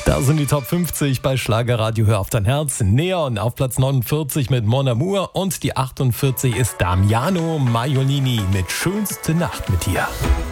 Da sind die Top 50 bei Schlagerradio Hör auf dein Herz. Neon auf Platz 49 mit Mon Amour und die 48 ist Damiano Maiolini mit Schönste Nacht mit dir.